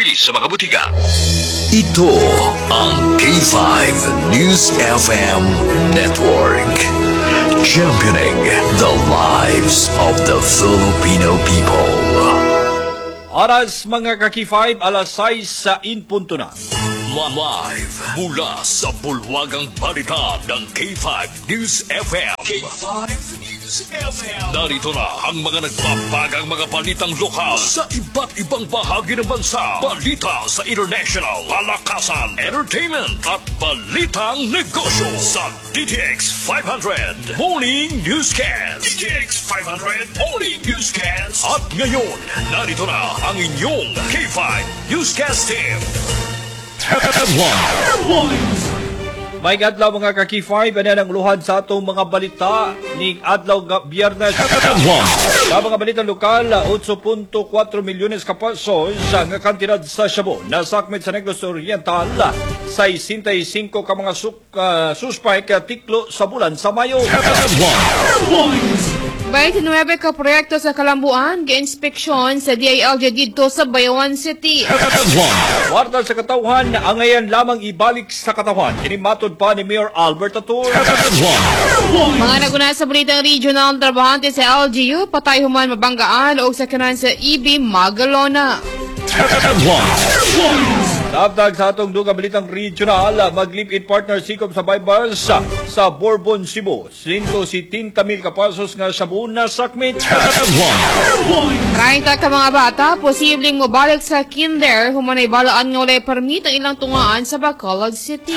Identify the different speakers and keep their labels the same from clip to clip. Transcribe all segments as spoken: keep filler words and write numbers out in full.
Speaker 1: diri sa mga butika. Ito ang K five News F M Network. Championing the lives of the Filipino people.
Speaker 2: Oras mga ka-K five, alas sais sa in punto na.
Speaker 1: Live mula sa bulwagang balita ng K five News F M. K five News F M. Narito na ang mga nagpapagang mga balitang lokal sa iba't ibang bahagi ng bansa. Balita sa international, palakasan, entertainment at balitang negosyo sa D T X five hundred Morning Newscast. D T X five hundred Morning Newscast. At ngayon, narito na ang inyong K five Newscast team.
Speaker 2: May adlaw mga ka-K five, ano ang luhan sa atong mga balita ni adlaw Biyernes. Sa mga balitang lokal, eight point four milyones ka pesos nga kantidad sa Shabu. Nasakmit sa Negros Oriental, sixty-five ka mga suk, uh, suspect tiklo sa bulan sa Mayo.
Speaker 3: twenty-nine ka proyekto sa Kalambuan, ga-inspeksyon sa D I L J dito sa Bayawan City.
Speaker 2: Warta sa katauhan, ang ngayon lamang ibalik sa katauhan. Inimatod pa ni Mayor Albert Atur.
Speaker 3: Mga naguna sa balitang regional trabahante sa L G U, patay human mabanggaan o sakanan sa E B Magalona.
Speaker 2: Dabdag sa atong dugang balitang regional, mag-live-in partner sikop sa Baybars sa, sa Bourbon, Cebu. one hundred seventy mil ka pesos nga Shabu na sakmit.
Speaker 3: thirty ka mga bata, posibleng mabalik sa kinder, humanay balaan nga walay permit ang ilang tungaan sa Bacolod City.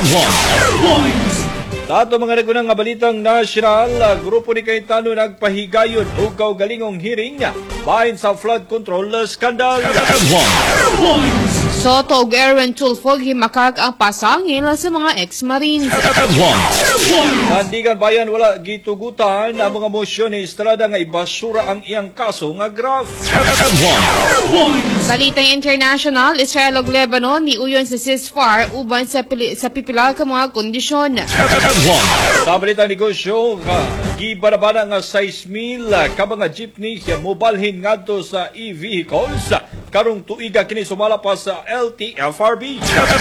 Speaker 2: Sa ato mga nagunang nga balitang national, grupo ni Cayetano nagpahigayon o kaugalingong hearing niya bahin sa flood control skandal.
Speaker 3: Soto ug Erwin Tulfog himakag ang pasangil sa mga ex-marines.
Speaker 2: Nandigan bayan wala gitugutan ang mga motion ni Estrada nga ibasura ang iyang kaso nga graph.
Speaker 3: Balitang international, Israel ug Lebanon niuyon sa ceasefire uban sa, pili- sa pipila ka mga kondisyon.
Speaker 2: Sa balitang negosyo, gibarabana nga six mil ka mga jeepney mobalhin ngadto sa e-vehicles karong tuiga kini sumala pa sa L T F R B.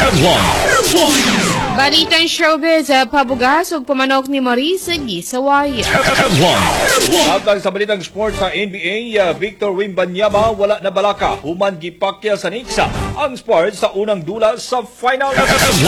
Speaker 3: Balitang showbiz, pabugas ug pamanok ni Marisa Gisaway.
Speaker 2: Habang sa balitang sports sa N B A, Victor Wembanyama wala na balaka human gipakya sa Knicks ang sports sa unang dula sa final.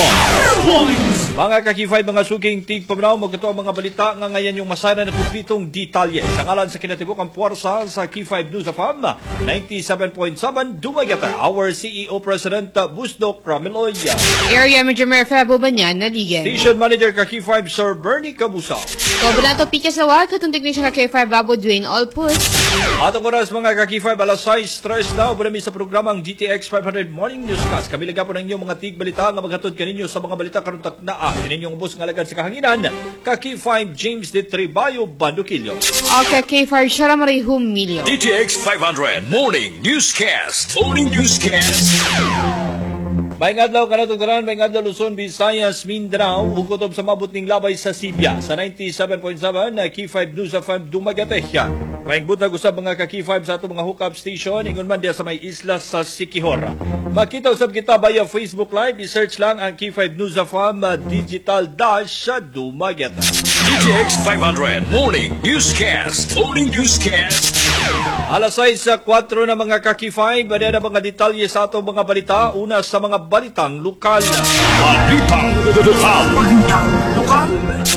Speaker 2: Mga ka-K five, mga suking tig paminaw, magkato ang mga balita nga ngayon yung masaya na kumpletong detalye. Sa ngalan sa kinatibok ang puwersa sa K five News F M, ninety-seven point seven, Dumaguete, our C E O President Busdok Ramiloy.
Speaker 3: Area Major Mayor Fabo Banyan, Naligan.
Speaker 2: Station Manager ka-K five, Sir Bernie Cabusaw.
Speaker 3: Kobrinato Picha Sawag, katong technician ka K five, Babo Dwayne Olpus.
Speaker 2: Atong oras mga ka-K five, alas sais, stress na, ubrami sa programang D T X five hundred Morning Newscast. Kami lagyan po ng inyong mga tig balita nga maghatod kaninyo sa mga balita karong taknaa. Kaninyong ubos nga lagad sa kahanginan, ka-K five James de Tribayo Bandukilyo.
Speaker 3: O ka-K five Shara Marie Humilio.
Speaker 1: D T X five hundred Morning Newscast. Morning Newscast.
Speaker 2: May ngadlaw kanatugdaran, may ngadlaw Luzon, Visayas, Mindanao, hukutob sa mabot ning labay sa Sibya. Sa ninety-seven point seven, K five News F M Dumaguete. May butag usab mga ka-K five sa ato mga hookup station, ingon man diya sa may isla sa Siquijor. Makita usab kita via Facebook Live, i-search lang ang K five News F M Digital Dash sa Dumaguete.
Speaker 1: D T X five hundred Morning Newscast. Morning Newscast.
Speaker 2: Alas sais sa four na mga ka-K five, ano na mga detalye sa atong mga balita. Una sa mga balitang lokal.
Speaker 1: Balitang lokal. Balitang lokal.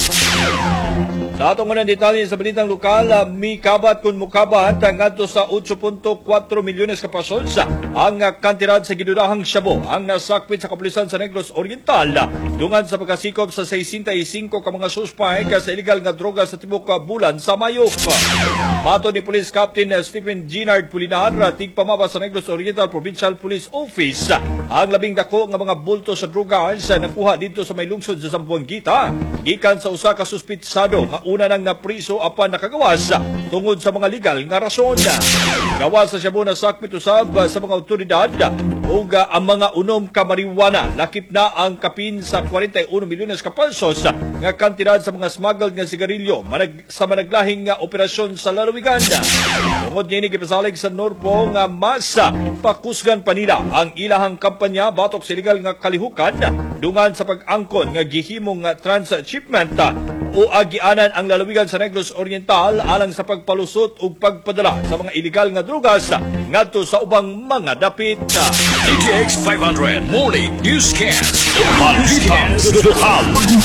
Speaker 2: Sa atong unang detalye sa balitang lokal, mi kabat kun mukabat ngadto sa eight point four milyones ka pesos ang kantidad sa gidudahang Shabu ang nasakpit sa kapulisan sa Negros Oriental dungan sa pagkasikop sa sixty-five ka mga suspect sa illegal nga droga sa tibok bulan sa Mayo. Mato ni Police Captain Stephen Ginard Pulinar, tigpamaba sa Negros Oriental Provincial Police Office, ang labing dako nga mga bulto sa droga sa nakuha dito sa may lungsod sa Zamboanga gikan sa usa ka suspitsado nga una nang napriso apan nakagawas tungod sa mga legal nga rason. Gawas sa Shabu na sakmit usab sa mga otoridad ug ang mga unom ka marijuana lakip na ang kapin sa forty-one milyones ka pesos nga kantidad sa mga smuggled nga sigarilyo manag, sa managlahing nga operasyon sa lalawigan. Tungod niini gipasalig sa Norpo nga mas pakusgan pa nila ang ilahang kampanya batok sa illegal nga kalihukan dungan sa pag-angkon nga gihimong nga transshipment o agianan ang lalawigan sa Negros Oriental alang sa pagpalusot ug pagpadala sa mga illegal nga drugas ngadto sa ubang mga dapit.
Speaker 1: D T X five hundred Morning Newscast. Balitang Lokal.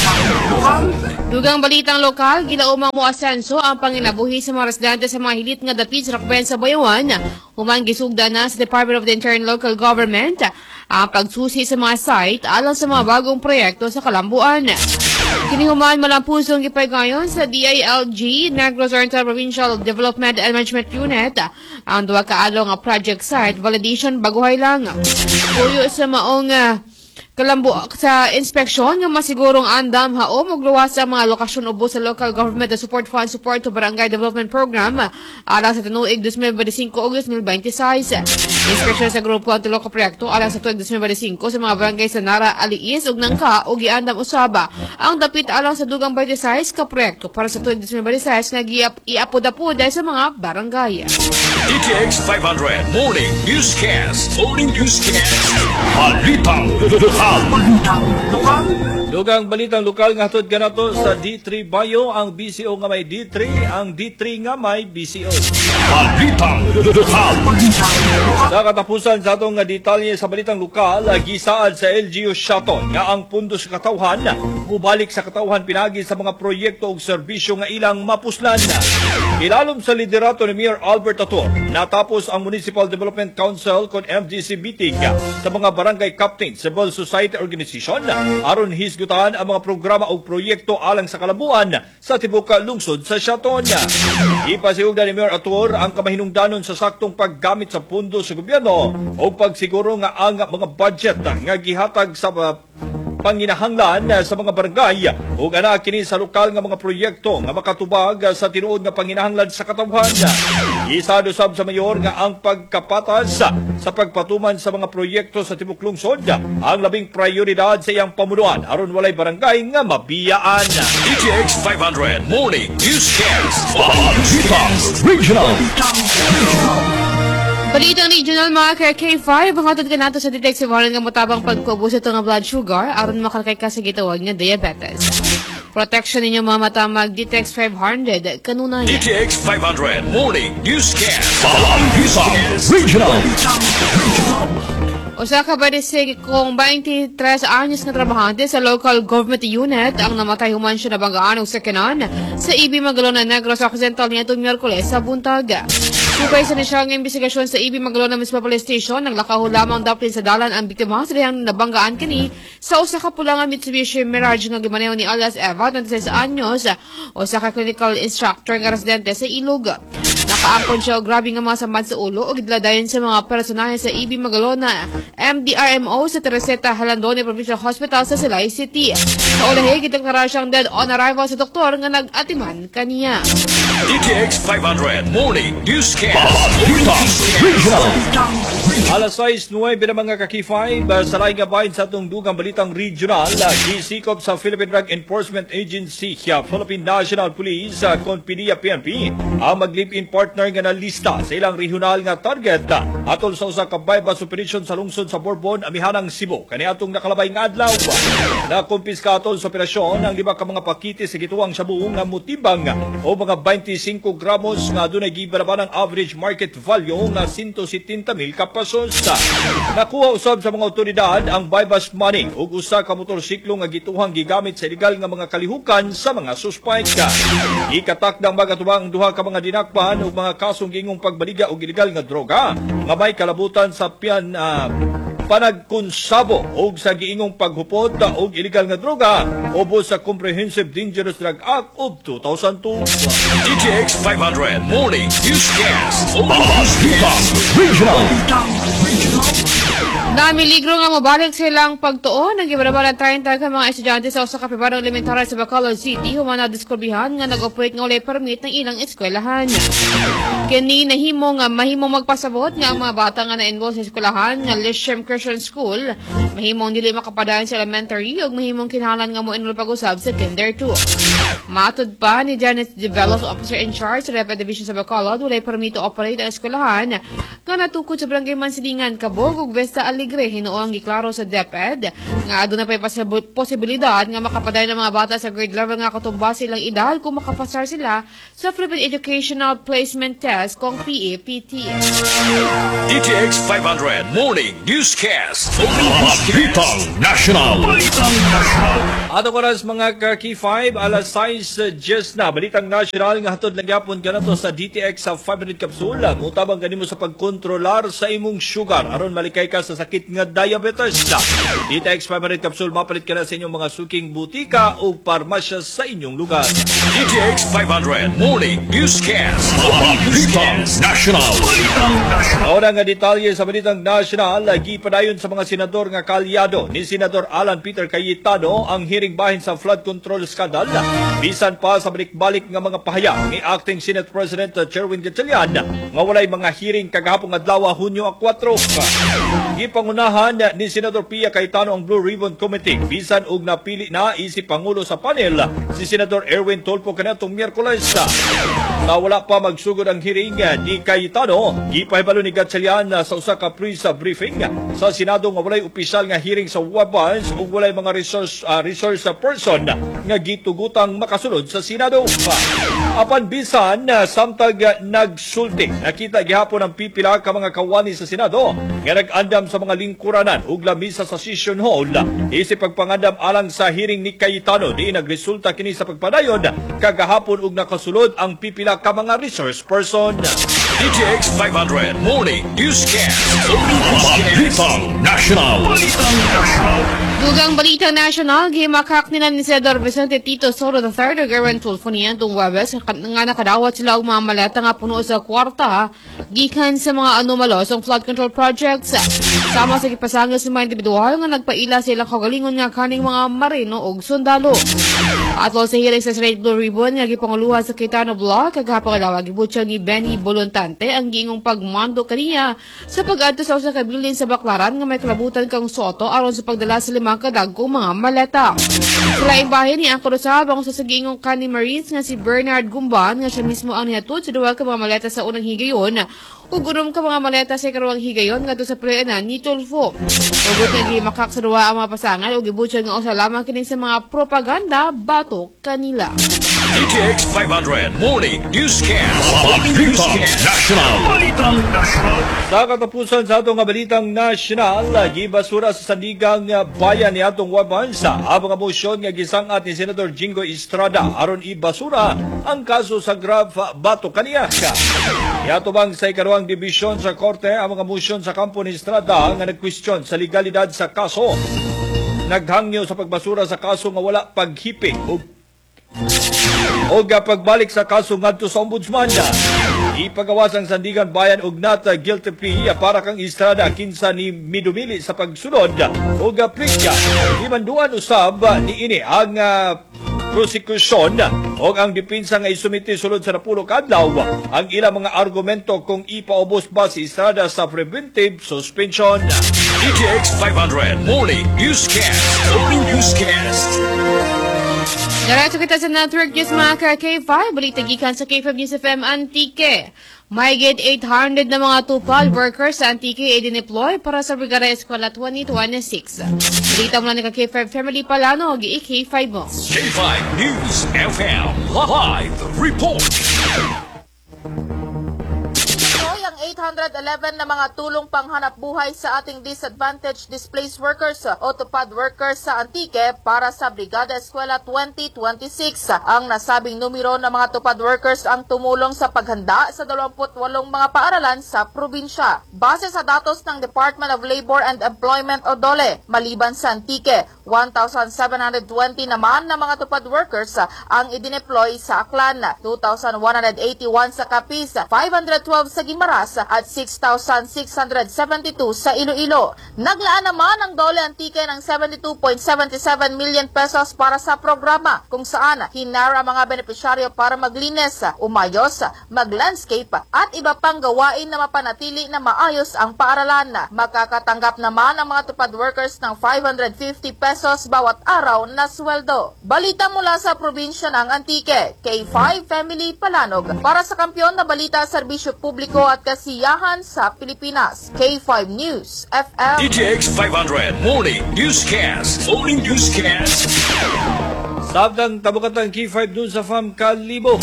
Speaker 3: Dugang balitang lokal, gilaumang mo asenso ang panginabuhi sa mga residente sa mga hilit nga dapit sa Rakben sa Bayawan. Human gisugda na sa Department of the Interior and Local Government ang pagsusi sa mga site alang sa mga bagong proyekto sa Kalambuan. Kinihuman malampusong gipaygayon sa D I L G, Negros Oriental Provincial Development and Management Unit, ang duwa kaadlaw nga project site validation baguhay lang. Puyo sa maong uh, kalambu sa inspeksyon nga masigurong andam haom ug luwas sa mga lokasyon ubos sa local government the support fund support to barangay development program alang sa tinuig twenty twenty-five ug twenty twenty-six. Inspeksyon sa grupo ang tulok ka proyekto alang sa twenty twenty-five sa mga barangay sa Nara, Aliis ug Nangka ug giandam usaba ang dapit alang sa dugang twenty-six ka proyekto para sa twenty twenty-six nga giapod-apod sa mga barangay.
Speaker 1: D T X five hundred Morning Newscast. Morning Newscast. Balitang Lokal.
Speaker 2: Dugang balitang lokal nga hatod kanato sa D three Bayo ang B C O nga may D three, ang D three nga may B C O.
Speaker 1: Balitang Lokal.
Speaker 2: Sa katapusan sa atong nga detalye sa balitang lokal, gisaad sa L G U Shaton nga ang pundo sa katawhan mubalik sa katawhan pinagi sa mga proyekto ug serbisyo nga ilang mapuslan. Ilalom sa liderato ni Mayor Albert Ator, natapos ang Municipal Development Council kon M D C meeting sa mga barangay captain civil society organization aron hisgutan ang mga programa ug proyekto alang sa kalabuan sa tibuok lungsod sa Shaton. Ipasiugda ni Mayor Ator ang kamahinungdanon sa saktong paggamit sa pundo sa gobyerno o pagsiguro nga ang mga budget nga gihatag sa uh, panginahanglan sa mga barangay ug ana kini sa lokal nga mga proyekto nga makatubag sa tinuod nga panginahanglan sa katawhan. Isado sab sa mayor nga ang pagkapatas sa pagpatuman sa mga proyekto sa tibuok lungsod ang labing prioridad sa iyang pamunuan aron walay barangay nga mabiyaan.
Speaker 1: D T X five hundred Morning Newscast. Balitang Regional.
Speaker 3: Balitang regional mga K five, ang hatod ka nato sa detective warning nga motabang pagkubo sa nga blood sugar aron makalakay ka sa gitawag nga diabetes. Protection ninyo mga mata mag-Ditex five hundred kanunay.
Speaker 1: D T X five hundred Morning Newscast. Balitang Regional.
Speaker 3: Usa ka badisig kung twenty-tres anyos nga trabahante sa local government unit ang namatay human siya na banggaan og sakinan sa I B Magalona Negros Occidental niadtong Miyerkules sa buntag. Supay sa nasyang investigasyon sa I B Magalona Municipal Police Station, naglakaw lamang daplin sa dalan ang biktima sa dihang nabanggaan kini sa usa ka pula nga Mitsubishi Mirage nga gimaneho ni alias Eva, twenty-six anyos, usa ka clinical instructor nga residente sa Ilog. Nakaangkon siya og grabe nga mga samad sa ulo o gidladayon sa mga personahe sa I B Magalona M D R M O sa Teresita Halandone Provincial Hospital sa Silay City. Sa ulahi, gideklara siyang dead on arrival sa doktor nga nag-atiman kaniya.
Speaker 1: D T X five hundred Morning Newscast.
Speaker 2: Alas sais nueve na mga ka-K five sa laing gabahin sa atong dugang balitang regional, gisikop sa Philippine Drug Enforcement Agency, Philippine National Police, kon P D E A P N P ang mag-live-in partner nga na lista sa ilang regional nga target atol sa usa ka bypass operation sa lungsod sa Borbon, Amihanang, Cebu. Kani atong nakalabay nga adlaw nakumpiska atol sa operasyon ang lima ka mga pakiti sa gituang shabu nga mutibang o mga twenty-five gramos nga dunay gibaraban ang average market value nga one hundred seventy mil ka pesos. Nakuha usab sa mga otoridad ang bypass money ug usa ka motorsiklo nga gituhang gigamit sa illegal nga mga kalihukan sa mga suspect. Ikatakdang magatubang duha ka mga dinakpan ug mga kasong gingong pagbaliga og illegal nga droga nga may kalabutan sa pian uh, panagkonsabo og sa giingong paghupot og illegal nga droga ubos sa Comprehensive Dangerous Drug Act of two thousand two.
Speaker 1: D T X five hundred Morning Newscast. Balitang Regional.
Speaker 3: Namiligro nga mobalik silang pagtuon ng gibaraba ng thirty ka mga estudyante sa usa ka pribadong elementarya sa Bacolod City human na diskurbihan nga nag-operate nga walay permit ng ilang eskwelahan. Kini nahimo nga mahimong magpasabot nga ang mga bata nga na-enroll sa eskwelahan nga Lishem Christian School mahimong dili makapadayon sa elementary ug mahimong kinahanglan nga mo enroll pag-usab sa Kinder two. Matud pa ni Janet Develos, officer in charge sa Rapid Division sa Bacolod, walay permit to operate ang eskwelahan nga natukod sa Barangay Mansilingan, Cabog ug Vesta Alegre. Hinuong giklaro sa DepEd nga aduna pay posibilidad nga makapadayon ng mga bata sa grade level nga katumbas silang edad kung makapasar sila sa Philippine Educational Placement Test kung P A P T.
Speaker 1: D T X five hundred Morning Newscast. Balitang National.
Speaker 2: Ato oras mga ka-K five, alas sais just na. Balitang National nga hatod lang yapon ka na to sa D T X sa five hundred capsule. Mutabang ganimo sa pagkontrolar sa imong sugar aron malikay ka sa sakit nga diabetes. D T X five hundred capsule mapalit ka na sa inyong mga suking butika o parmasya sa inyong lugar.
Speaker 1: D T X five hundred Morning Newscast. Balitang National.
Speaker 2: Ahora nga detalye sa Balitang National, gipadayon sa mga senador nga kalyado ni Senador Alan Peter Cayetano ang hearing bahin sa flood control scandal. Bisan pa sa balik-balik nga mga pahayag ni Acting Senate President Sherwin Gatchalian nga walay mga hearing kagahapon adlaw Hunyo four. Gipangunahan ni Senador Pia Cayetano ang Blue Ribbon Committee bisan og napili na isip pangulo sa panel si Senador Erwin Tolpo kanatong Miyerkules. Na wala pa magsugod ang hearing ni Cayetano, gipahibalo ni Gatchalian sa usa ka press briefing sa Senado nga walay opisyal nga hearing sa Wabans ug walay mga resource uh, resource person nga gitugutang makasulod sa Senado. Apan bisan samtag nagsulti, nakita gihapon ang pipila ka mga kawani sa Senado nga nag-andam sa mga lingkuranan ug lamisa sa session hall isip pagpangandam alang sa hearing ni Cayetano. Di nagresulta kini sa pagpadayon kagahapon ug nakasulod ang pipila ka mga resource person.
Speaker 1: D T X five hundred Morning Newscast. Balitang National.
Speaker 3: Dugang Balitang National, gimakak nila ni Senador Vicente Tito Soto the third ug Erwin Tulfo niyan tung Webes nga nakadawat sila og mga maleta nga puno sa kwarta gikan sa mga anomalos ang flood control projects. Sama sa gipasangil sa mga individual nga nagpaila sila kagalingon nga kaning mga marino ug sundalo. Atol sa hearing sa Senate Blue Ribbon nga gipanguluhan sa Cayetano Block kagahapon adlaw gibutya ni Benny Bolontante ang giingong pagmando kaniya sa pag-adto sa usa ka building sa Baclaran nga may kalabutan kang Soto aron sa pagdala sa limang kadagkong mga maleta. Sila imbahin ni ang kurusab ang sa giingong kanhi Marines nga si Bernard Gumban nga siya mismo ang nihatod sa duwa ka mga maleta sa unang higayon ug unom ka mga maleta sa ikaduhang higayon ngadto sa preenan ni Tulfo. Ugot nga gimakak sa duwa ang mga pasangan ug gibutya nga usa lamang kini sa mga propaganda batok kanila.
Speaker 1: D T X five hundred Morning Newscast. Balitang National.
Speaker 2: Sa katapusan sa atong nga Balitang National, gibasura sa sandigang bayan ni atong Wabansa ang mga motion nga gisangat ni Senador Jingo Estrada aron ibasura ang kaso sa grave batok kaniya. Yatubang sa ikaduhang division sa korte ang mga motion sa kampo ni Estrada nga nagkwestiyon sa legalidad sa kaso. Naghangyo sa pagbasura sa kaso nga wala paghiping o o pagbalik sa kaso ngadto sa ombudsman. Ipagawas ang sandigan bayan og not guilty plea para kang Estrada kinsa ni midumili sa pagsunod o plea. Imanduan usab ni ini ang uh, prosecution o ang depensa nga isumiti sulod sa napulo ka adlaw ang ilang mga argumento kung ipaubos ba si Estrada sa preventive suspension.
Speaker 1: D T X five hundred Morning Newscast. Newscast.
Speaker 3: Diretso kita sa Network News mga ka-K five. Balita gikan sa K five News F M Antique. May gate eight hundred na mga tupad workers sa Antique ay dineploy para sa Brigada Eskwela twenty twenty-six. Balita mo na ka-K five Family Palano o K five mo.
Speaker 1: K five News F M Live Report.
Speaker 4: Ang eight hundred eleven na mga tulong panghanap buhay sa ating disadvantaged displaced workers o tupad workers sa Antique para sa Brigada Eskwela twenty twenty-six. Ang nasabing numero ng mga tupad workers ang tumulong sa paghanda sa dalawampu't walong mga paaralan sa probinsya. Base sa datos ng Department of Labor and Employment o DOLE, maliban sa Antique, one thousand seven hundred twenty naman na mga tupad workers ang idineploy sa Aklan, two thousand one hundred eighty-one sa Capiz, five hundred twelve sa Guimaras at six thousand six hundred seventy-two sa Iloilo. Naglaan naman ang Dole Antique ng seventy-two point seven seven million pesos para sa programa kung saan hinara ang mga benepisyaryo para maglinis, umayos, mag-landscape at iba pang gawain na mapanatili na maayos ang paaralan. Makakatanggap naman ang mga tupad workers ng five hundred fifty pesos bawat araw na sweldo. Balita mula sa probinsya ng Antique, K five Family Palanog. Para sa kampyon na balita, serbisyo publiko at kasiyahan sa Pilipinas, K five News F M.
Speaker 1: D T X five hundred Morning Newscast. Morning Newscast.
Speaker 2: Sabdang tabukatang K five dun sa F A M Kalibo.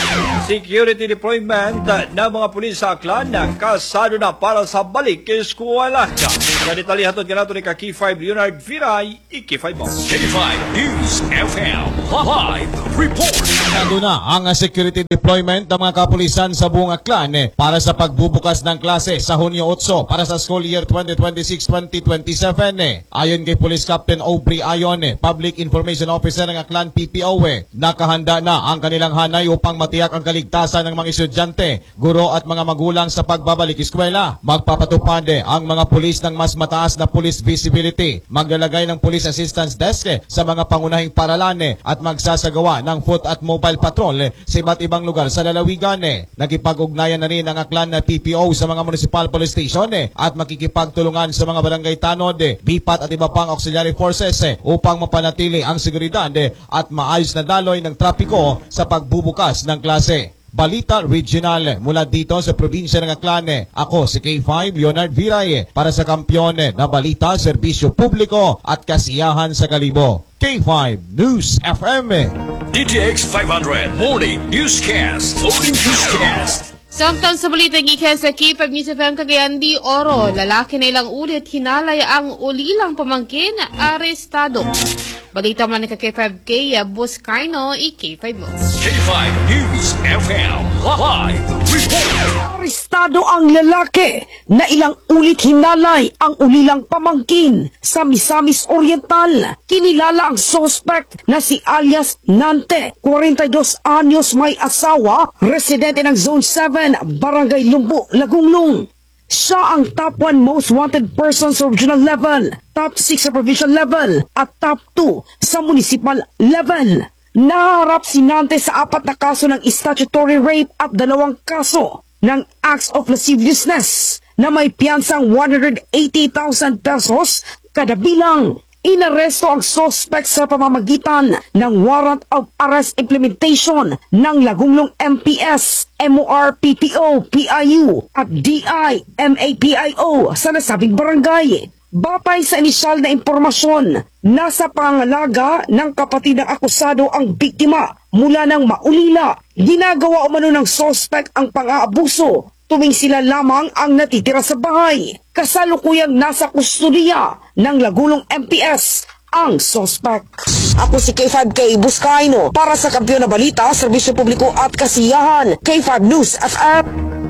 Speaker 2: Security deployment ng mga pulis sa Aklan na kasado na para sa balik eskwela. Sa detalye hatod ka nato ni ka K five Leonard Viray, i-K five mo.
Speaker 1: K five News F M. Live report.
Speaker 5: Nando na ang security deployment ng mga kapulisan sa buong Aklan eh, para sa pagbubukas ng klase sa Hunyo eight para sa school year twenty twenty-six twenty twenty-seven. Eh. Ayon kay Police Captain Aubrey Ayon, eh, Public Information Officer ng Aklan P P O, eh, nakahanda na ang kanilang hanay upang matiyak ang kaligtasan ng mga estudyante, guro at mga magulang sa pagbabalik eskwela. Magpapatupad eh, ang mga pulis ng mas mataas na police visibility, maglalagay ng police assistance desk eh, sa mga pangunahing paralan eh, at magsasagawa ng foot at mobile patrol eh, sa iba't ibang lugar sa lalawigan. Eh. Nakipag-ugnayan na rin ang Aklan na P P O sa mga municipal police station eh, at makikipagtulungan sa mga barangay tanod, eh, B P A T at iba pang auxiliary forces eh, upang mapanatili ang seguridad eh, at maayos na daloy ng trapiko sa pagbubukas ng klase. Balita Regional mula dito sa probinsya ng Aklan. Ako si K five Leonard Viray para sa kampyon na balita, serbisyo publiko at kasiyahan sa Kalibo. K five News F M.
Speaker 1: D T X five hundred Morning Newscast. Morning Newscast.
Speaker 3: Samtang sa balita gikan sa K five News F M Cagayan de Oro, lalaki na ilang ulit hinalay ang ulilang pamangkin arestado. Balita man ni ka K five K Buscarno, i-K five mo.
Speaker 1: K five News F M. Live report.
Speaker 6: Arestado ang lalaki na ilang ulit hinalay ang ulilang pamangkin sa Misamis Oriental. Kinilala ang suspect na si alias Nante, forty-two anyos, may asawa, residente ng Zone seven, Barangay Lumbo, Lagunglong. Siya ang top one most wanted person sa regional level, top six sa provincial level, at top two sa municipal level. Naharap si Nante sa apat na kaso ng statutory rape at dalawang kaso ng acts of lasciviousness na may piyansang one hundred eighty thousand pesos kada bilang. Inaresto ang suspect sa pamamagitan ng warrant of arrest implementation ng Lagunglong M P S, M O R P P O, P I U at D I M A P I O sa nasabing barangay. Batay sa inisyal na impormasyon, nasa pangalaga ng kapatid ng akusado ang biktima mula ng maulila. Ginagawa umano ng suspect ang pang-aabuso tuwing sila lamang ang natitira sa bahay. Kasalukuyang nasa kustudiya ng Lagulong M P S ang suspect. Ako si K five K Buscarno para sa kampyon na balita, serbisyo publiko at kasiyahan. K five News F M.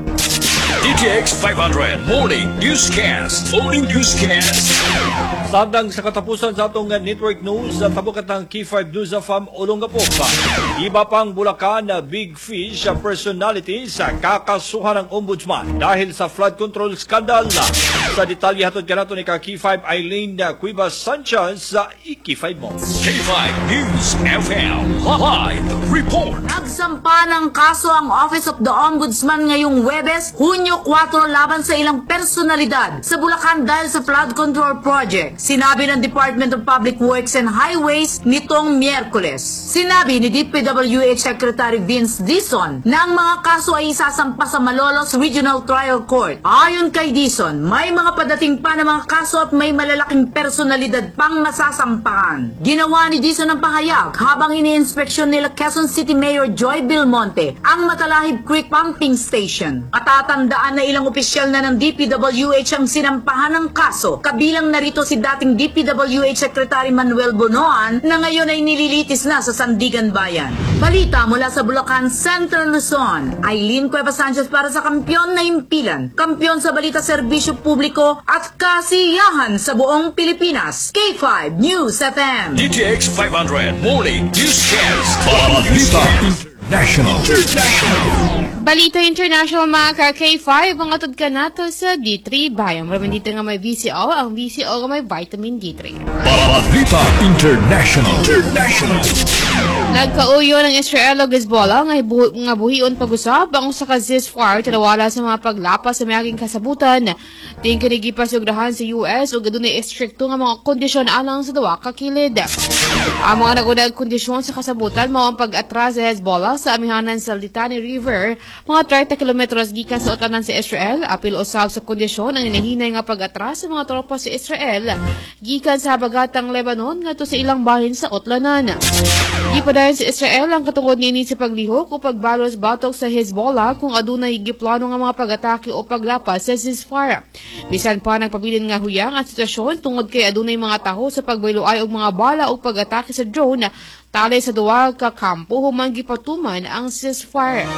Speaker 1: D T X five hundred Morning Newscast. Morning Newscast.
Speaker 2: Sabdang sa katapusan sa atong network news sa tabukatang K five News F M Olongapo. Iba pang Bulacan na big fish personality sa kakasuhan ng ombudsman dahil sa flood control scandal. Sa detalye hatod ka nato ni ka K five Eileen Cuevas Sanchez sa i-K five mo.
Speaker 1: K five News F M. Live report.
Speaker 7: Nagsampa ng kaso ang Office of the Ombudsman ngayong Huwebes, Hunyo four laban sa ilang personalidad sa Bulacan dahil sa flood control project. Sinabi ng Department of Public Works and Highways nitong Miyerkules. Sinabi ni D P W H Secretary Vince Dizon na ang mga kaso ay isasampa sa Malolos Regional Trial Court. Ayon kay Dizon, may mga padating pa na mga kaso at may malalaking personalidad pang masasampahan. Ginawa ni Dizon ang pahayag habang iniinspeksyon nila Quezon City Mayor Joy Belmonte ang Matalahib Creek Pumping Station. Matatandaan na ilang opisyal na ng D P W H ang sinampahan ng kaso. Kabilang narito si dating D P W H Secretary Manuel Bonoan na ngayon ay nililitis na sa Sandigan Bayan. Balita mula sa Bulacan, Central Luzon. Eileen Cuevas Sanchez para sa kampyon na impilan. Kampyon sa balita, serbisyo publiko at kasiyahan sa buong Pilipinas. K five News F M.
Speaker 1: D T X five hundred Morning Newscast. Balita International.
Speaker 3: Balita International mga ka-K five, ang atod ka nato sa D three Bayang. Maraming dito nga may V C O, ang V C O nga may vitamin D three.
Speaker 1: Balita International. International.
Speaker 3: Nagkauyo ng Israel o Hezbollah nga, ibu- nga buhion pag-usab ang usa ka ceasefire tinawala sa mga paglapas sa mayaging kasabutan. Ting kinigipasugrahan sa U S ug adunay istrikto nga mga kondisyon alang sa duwa ka kilid. Ang mga nagunang kondisyon sa kasabutan mao ang pag-atras sa Hezbollah sa amihanan sa Litani River, mga thirty kilometros gikan sa utanan sa Israel. Apil usab sa kondisyon ang hinahinay nga pag-atras sa mga tropa sa Israel gikan sa habagatang Lebanon ngadto sa ilang bahin sa utlanan. Gipadayon sa Israel ang katungod niini sa paglihok o pagbalos batok sa Hezbollah kung adunay giplano nga mga pag-atake o paglapas sa ceasefire. Bisan pa nagpabilin nga huyang ang sitwasyon tungod kay adunay mga taho sa pagbayloay og mga bala o pag-atake sa drone tali sa duwa ka kampo humang gipatuman ang ceasefire.